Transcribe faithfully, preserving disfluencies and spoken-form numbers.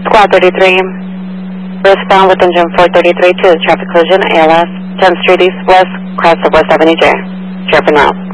Squad thirty-three, respond with engine four thirty-three to the traffic collision, A L S, tenth Street East West, cross of West Avenue J. Cheer for now.